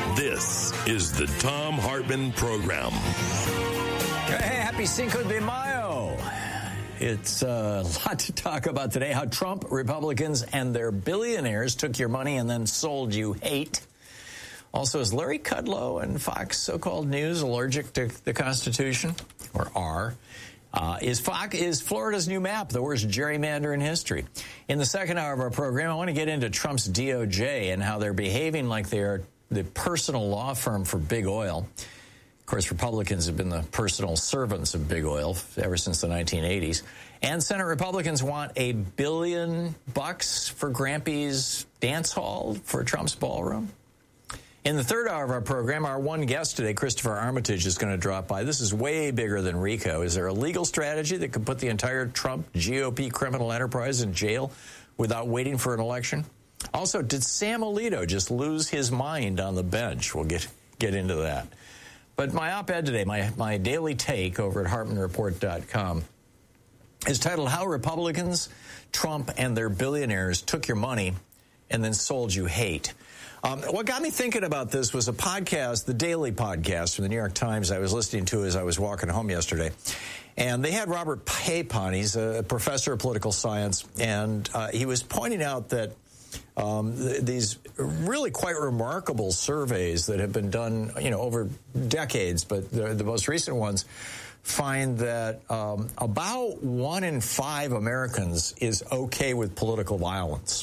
This is the Thom Hartmann Program. Hey, happy Cinco de Mayo. It's a lot to talk about today. How Trump, Republicans, and their billionaires took your money and then sold you hate. Also, is Larry Kudlow and Fox so-called News allergic to the Constitution? Or are? Is Florida's new map the worst gerrymander in history? In the second hour of our program, I want to get into Trump's DOJ and how they're behaving like they are the personal law firm for big oil. Of course, Republicans have been the personal servants of big oil ever since the 1980s. And Senate Republicans want $1 billion for Grampy's dance hall for Trump's ballroom. In the third hour of our program, our one guest today, Christopher Armitage, is going to drop by. This is way bigger than RICO. Is there a legal strategy that could put the entire Trump GOP criminal enterprise in jail without waiting for an election? Also, did Sam Alito just lose his mind on the bench? We'll get into that. But my op-ed today, my daily take over at HartmanReport.com is titled, How Republicans, Trump, and Their Billionaires Took Your Money and Then Sold You Hate. What got me thinking about this was a podcast, the daily podcast from the New York Times I was listening to as I was walking home yesterday. And they had Robert Papon. He's a professor of political science. And he was pointing out that these really quite remarkable surveys that have been done, over decades, but the most recent ones find that about 1 in 5 Americans is okay with political violence,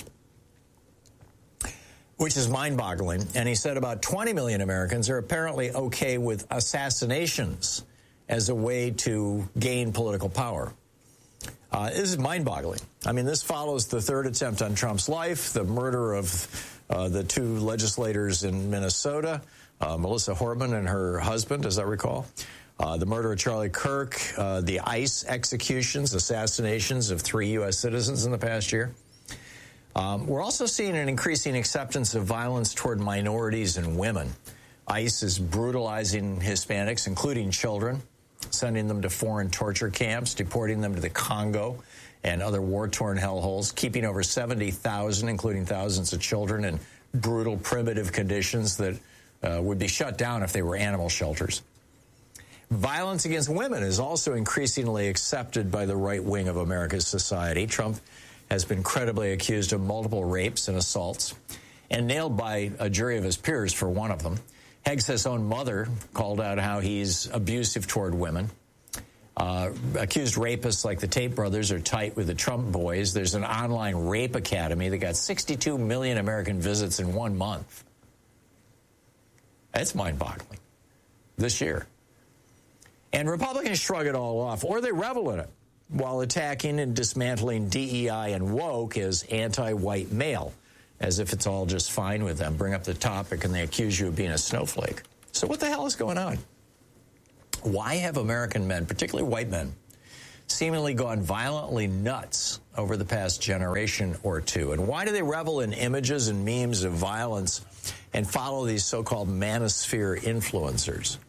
which is mind-boggling. And he said about 20 million Americans are apparently okay with assassinations as a way to gain political power. This is mind-boggling. I mean, this follows the third attempt on Trump's life, the murder of the 2 legislators in Minnesota, Melissa Hortman and her husband, as I recall, the murder of Charlie Kirk, the ICE executions, assassinations of 3 U.S. citizens in the past year. We're also seeing an increasing acceptance of violence toward minorities and women. ICE is brutalizing Hispanics, including children, sending them to foreign torture camps, deporting them to the Congo and other war-torn hellholes, keeping over 70,000, including thousands of children, in brutal, primitive conditions that would be shut down if they were animal shelters. Violence against women is also increasingly accepted by the right wing of America's society. Trump has been credibly accused of multiple rapes and assaults and nailed by a jury of his peers for one of them. Hegseth's own mother called out how he's abusive toward women. Accused rapists like the Tate brothers are tight with the Trump boys. There's an online rape academy that got 62 million American visits in 1 month. That's mind-boggling this year. And Republicans shrug it all off, or they revel in it, while attacking and dismantling DEI and woke as anti-white male, as if it's all just fine with them. Bring up the topic and they accuse you of being a snowflake. So what the hell is going on? Why have American men, particularly white men, seemingly gone violently nuts over the past generation or two? And why do they revel in images and memes of violence and follow these so-called manosphere influencers?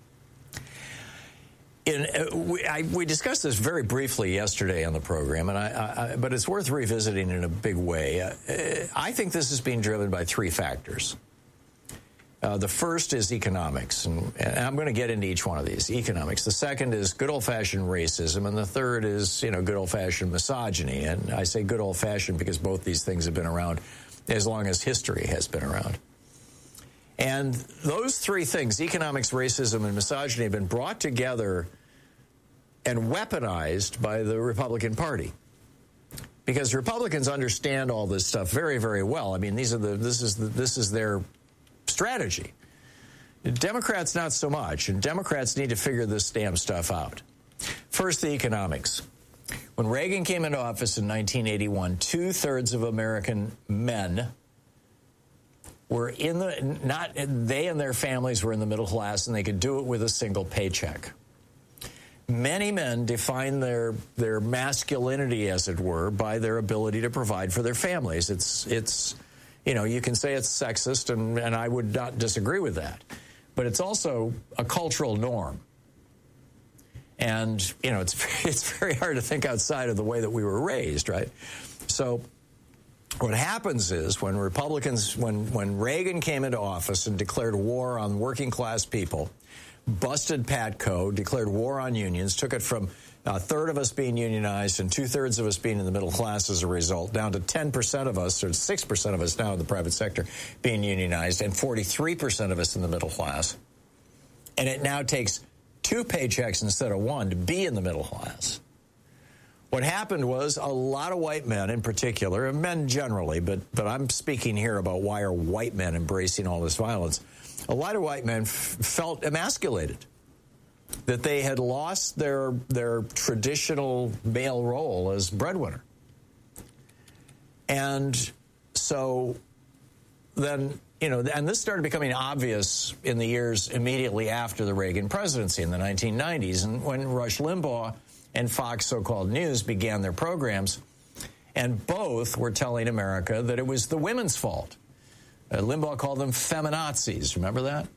We discussed this very briefly yesterday on the program, but it's worth revisiting in a big way. I think this is being driven by 3 factors. The first is economics, and I'm going to get into each one of these. Economics. The second is good old-fashioned racism, and the third is, good old-fashioned misogyny. And I say good old-fashioned because both these things have been around as long as history has been around. And those 3 things, economics, racism, and misogyny, have been brought together and weaponized by the Republican Party. Because Republicans understand all this stuff very, very well. I mean, this is their strategy. Democrats, not so much. And Democrats need to figure this damn stuff out. First, the economics. When Reagan came into office in 1981, 2/3 of American men were they and their families were in the middle class, and they could do it with a single paycheck. Many men define their masculinity, as it were, by their ability to provide for their families. It's you can say it's sexist, and I would not disagree with that. But it's also a cultural norm. And, it's very hard to think outside of the way that we were raised, right? So What happens is when Republicans, when Reagan came into office and declared war on working class people, busted PATCO, declared war on unions, took it from a third of us being unionized and 2/3 of us being in the middle class as a result, down to 10% of us, or 6% of us now in the private sector being unionized, and 43% of us in the middle class. And it now takes 2 paychecks instead of 1 to be in the middle class. What happened was a lot of white men in particular, and men generally, but I'm speaking here about why are white men embracing all this violence. A lot of white men felt emasculated, that they had lost their traditional male role as breadwinner. And so then, and this started becoming obvious in the years immediately after the Reagan presidency in the 1990s, and when Rush Limbaugh and Fox so-called News began their programs, and both were telling America that it was the women's fault. Limbaugh called them feminazis. Remember that?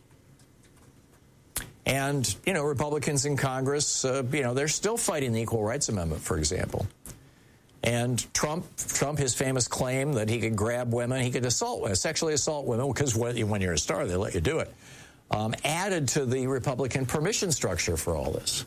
And, Republicans in Congress, they're still fighting the Equal Rights Amendment, for example. And Trump, his famous claim that he could grab women, he could sexually assault women, because when you're a star, they let you do it, added to the Republican permission structure for all this.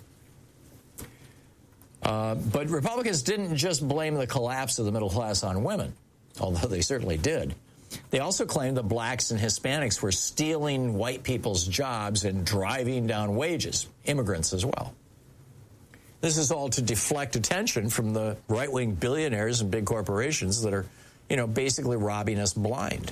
But Republicans didn't just blame the collapse of the middle class on women, although they certainly did. They also claimed that blacks and Hispanics were stealing white people's jobs and driving down wages, immigrants as well. This is all to deflect attention from the right-wing billionaires and big corporations that are, basically robbing us blind.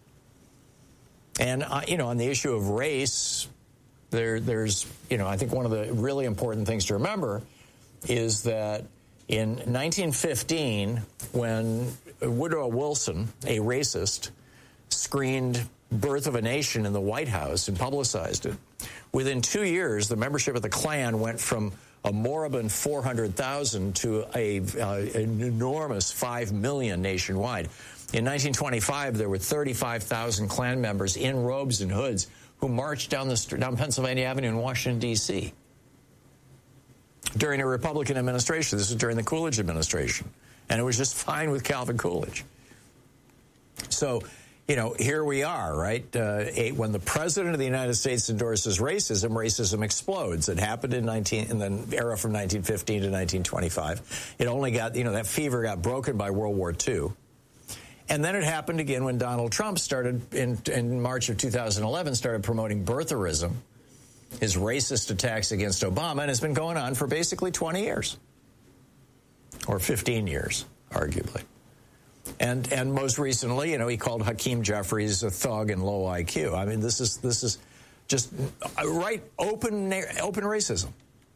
And, on the issue of race, there's, I think one of the really important things to remember is that in 1915, when Woodrow Wilson, a racist, screened Birth of a Nation in the White House and publicized it, within 2 years, the membership of the Klan went from a moribund 400,000 to an enormous 5 million nationwide. In 1925, there were 35,000 Klan members in robes and hoods who marched down Pennsylvania Avenue in Washington, D.C. during a Republican administration. This was during the Coolidge administration. And it was just fine with Calvin Coolidge. So, here we are, right? When the president of the United States endorses racism explodes. It happened in the era from 1915 to 1925. It only got, that fever got broken by World War II. And then it happened again when Donald Trump started, in March of 2011, started promoting birtherism, his racist attacks against Obama, and it's been going on for basically 20 years. Or 15 years, arguably. And most recently, he called Hakeem Jeffries a thug and low IQ. I mean, this is just open racism.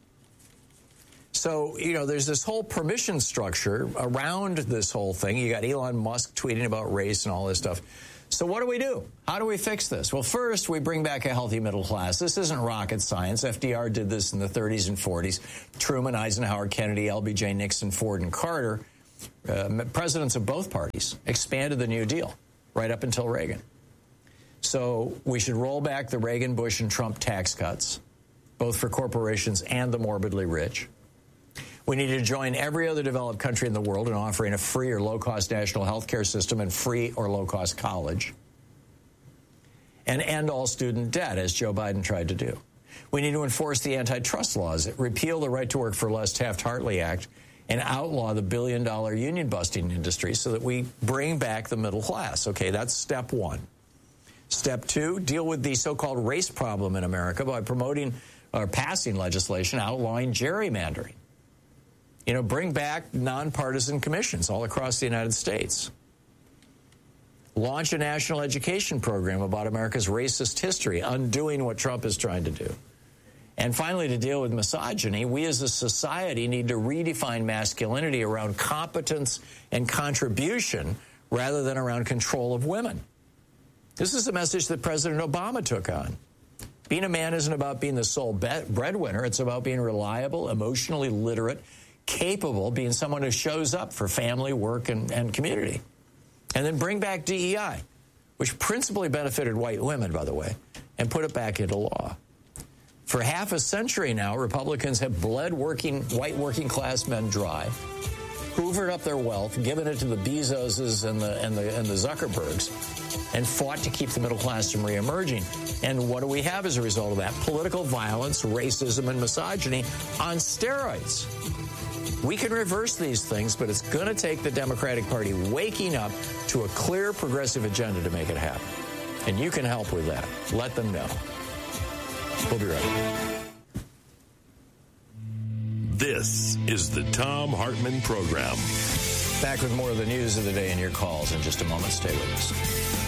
So, there's this whole permission structure around this whole thing. You got Elon Musk tweeting about race and all this stuff. So what do we do? How do we fix this? Well, first, we bring back a healthy middle class. This isn't rocket science. FDR did this in the 30s and 40s. Truman, Eisenhower, Kennedy, LBJ, Nixon, Ford, and Carter, presidents of both parties, expanded the New Deal right up until Reagan. So we should roll back the Reagan, Bush, and Trump tax cuts, both for corporations and the morbidly rich. We need to join every other developed country in the world in offering a free or low-cost national health care system and free or low-cost college. And end all student debt, as Joe Biden tried to do. We need to enforce the antitrust laws, repeal the Right to Work for Less Taft-Hartley Act, and outlaw the billion-dollar union-busting industry so that we bring back the middle class. Okay, that's step one. Step two, deal with the so-called race problem in America by promoting or passing legislation outlawing gerrymandering. Bring back nonpartisan commissions all across the United States. Launch a national education program about America's racist history, undoing what Trump is trying to do. And finally, to deal with misogyny, we as a society need to redefine masculinity around competence and contribution rather than around control of women. This is a message that President Obama took on. Being a man isn't about being the sole breadwinner. It's about being reliable, emotionally literate, capable, being someone who shows up for family, work, and community. And then bring back DEI, which principally benefited white women, by the way, and put it back into law. For half a century now, Republicans have bled white working class men dry. hoovered up their wealth, given it to the Bezoses and the Zuckerbergs, and fought to keep the middle class from reemerging. And what do we have as a result of that? Political violence, racism, and misogyny on steroids. We can reverse these things, but it's going to take the Democratic Party waking up to a clear progressive agenda to make it happen. And you can help with that. Let them know. We'll be right back. This is the Thom Hartmann Program. Back with more of the news of the day and your calls in just a moment. Stay with us.